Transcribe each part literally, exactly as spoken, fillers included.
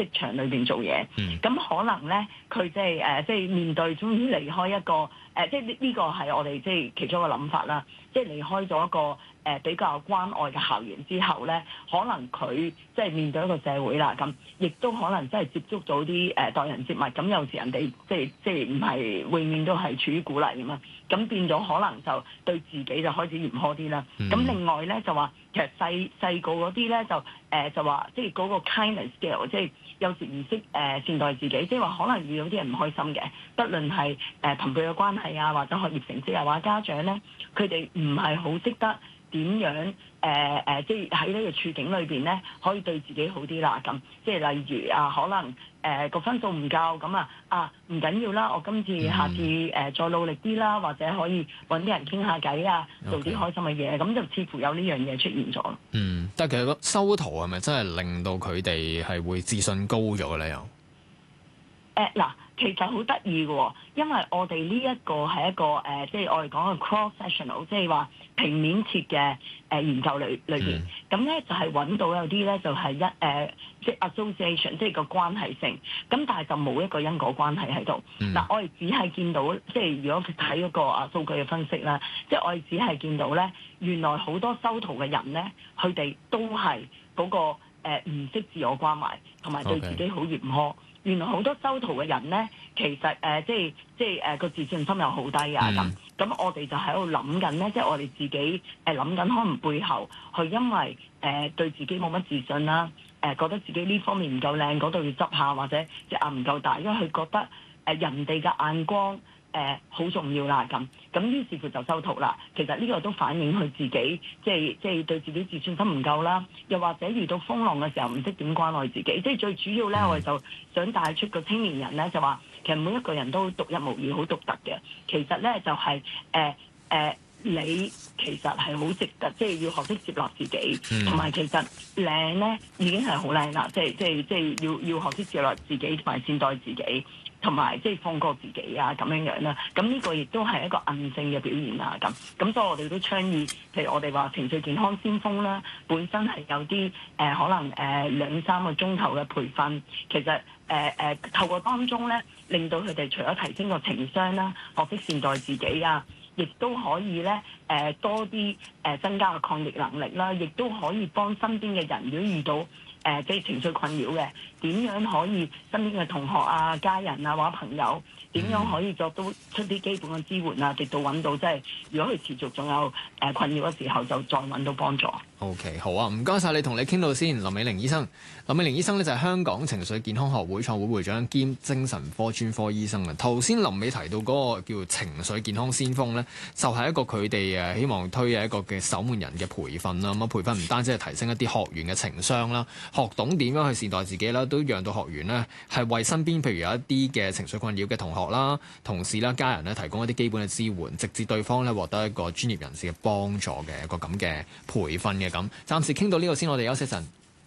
場裏邊做嘢。咁、嗯、可能咧，佢即係誒，即係面對終於離開一個誒、呃，即係呢呢個係我哋即係其中一個諗法啦。即係離開咗一個誒、呃、比較關愛嘅校園之後咧，可能佢即係面對一個社會啦，咁亦都可能真係接觸到啲誒待人接物。咁有時人哋即係即係唔係永遠都係處於鼓勵㗎嘛。咁變咗可能就對自己就開始嚴苛啲啦。咁、嗯、另外咧就話，其實細細個嗰啲咧就誒、呃、就話，即係嗰個 kindness scale，即係有時唔識誒善待自己，即係話可能遇到啲人唔開心嘅，不論係誒朋輩嘅關係啊，或者學業成績啊，或者家長咧，佢哋唔係好識得點樣誒誒、呃，即係喺呢個處境裏邊咧，可以對自己好啲啦。咁即係例如啊，可能誒個、呃、分數唔夠咁啊啊，唔緊要啦，我今次下次誒、呃、再努力啲啦，或者可以揾啲人傾下偈啊，做啲開心嘅嘢，咁 Okay. 就似乎有呢樣嘢出現咗。 嗯，但係其實個修圖係咪真係令到佢哋係會自信高咗嘅咧？又誒嗱。其實好得意嘅，因為我哋呢一個係一個誒、呃，即係我哋講嘅 cross-sectional，即係話平面設嘅誒、呃、研究裏裏邊，咁咧、嗯、就係揾到有啲咧就係、是、一誒、呃，即係 association，即係個關係性，咁但係就冇一個因果關係喺度。嗱、嗯呃，我哋只係見到，即係如果佢睇嗰個啊數據嘅分析啦，即係我哋只係見到咧，原來好多修圖嘅人咧，佢哋都係嗰、那個誒唔識自我關懷，同埋對自己好嚴苛。Okay. 原來好多修圖嘅人咧，其實誒、呃、即係即係誒個自信心又好低啊咁。咁、嗯、我哋就喺度諗緊咧，即係我哋自己誒諗緊，可能背後係因為誒、呃、對自己冇乜自信啦，誒、呃、覺得自己呢方面唔夠靚，嗰度要執下，或者隻眼唔夠大，因為佢覺得誒、呃、人哋嘅眼光誒好、呃、重要啦咁。咁於是乎就修圖啦。其實呢個都反映佢自己，即係即係對自己自信心唔夠啦，又或者遇到風浪嘅時候唔識點關愛自己。即係最主要咧，我哋就想帶出個青年人咧，就話其實每一個人都獨一無二，好獨特嘅。其實咧就係誒誒，你其實係好值得，即係要學識接納自己，同埋、嗯、其實靚咧已經係好靚啦。即係即係即係要要學識接納自己，同埋善待自己。同埋即係放過自己啊，咁樣樣啦。咁呢個亦都係一個韌性嘅表現啊。咁咁所以我哋都倡議，譬如我哋話情緒健康先鋒啦，本身係有啲誒、呃、可能誒、呃、兩三個鐘頭嘅培訓，其實誒誒、呃呃、透過當中咧，令到佢哋除咗提升個情商啦，學識善待自己啊，亦都可以咧誒、呃、多啲誒、呃、增加個抗逆能力啦，亦都可以幫身邊嘅人，如果遇到誒即係情緒困擾嘅，點樣可以身邊嘅同學啊、家人啊或者朋友，點樣可以作到出啲基本嘅支援啊，直到揾到即係如果佢持續仲有誒困擾嘅時候，就再揾到幫助。 O.K. 好啊，唔該晒你，同你傾到先。林美玲醫生，林美玲醫生咧就係香港情緒健康學會創會會長兼精神科專科醫生啊。頭先林美提到嗰個叫情緒健康先鋒咧，就係、是、一個佢哋誒希望推嘅一個嘅守門人嘅培訓啦。咁啊，培訓唔單止係提升一啲學員嘅情商啦，學懂點樣去善待自己啦，都讓到學員呢係為身邊譬如有一啲嘅情緒困擾嘅同學啦、同事啦、家人咧提供一啲基本嘅支援，直至對方咧獲得一個專業人士嘅幫助嘅一個咁嘅培訓嘅。咁暫時傾到呢度先，我哋休息陣。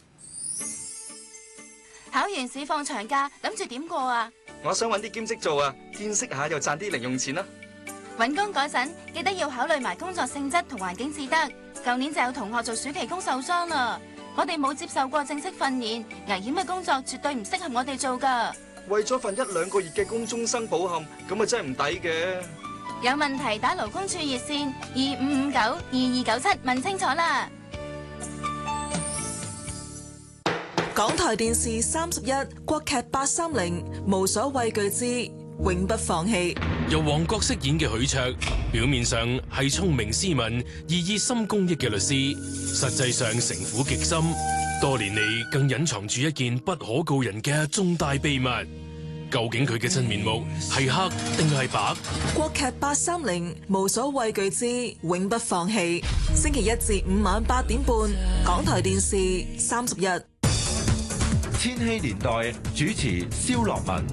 考完試放長假，諗住點過啊？ 我想揾啲兼職做啊，見識下又賺啲零用錢啦。 揾工嗰陣記得要考慮埋工作性質同環境至得。舊年就有同學做暑期工受傷啦。我哋冇接受過正式訓練，危險嘅工作絕對唔適合我哋做㗎。 為咗份一兩個月嘅工終生抱憾，咁啊真係唔抵嘅。 有問題打勞工處熱線二五五九二二九七問清楚啦。 港台電視三十一國劇八三零無所畏懼之永不放棄， 由王國飾演嘅許卓，表面上係聰明斯文、而熱心公益嘅律師，實際上城府極深，多年嚟更隱藏住一件不可告人嘅重大秘密。究竟佢嘅真面目係黑定係白？ 國劇八三零無所畏懼之永不放棄，星期一至五晚八點半，港台電視三十一。 千禧年代主持蕭樂文。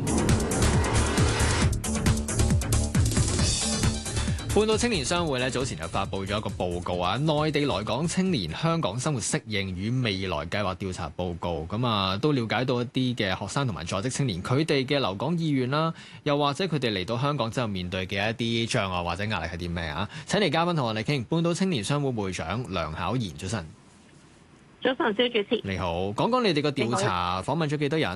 半島青年商會咧早前就發布咗一個報告啊，內地來港青年香港生活適應與未來計劃調查報告。咁啊，都了解到一啲嘅學生同埋在職青年佢哋嘅留港意願啦，又或者佢哋嚟到香港之後面對嘅一啲障礙或者壓力係啲咩啊？請嚟嘉賓同我哋傾。半島青年商會會長梁巧賢，早晨。 早晨，蕭主持。 你好，講講你哋個調查訪問咗幾多人？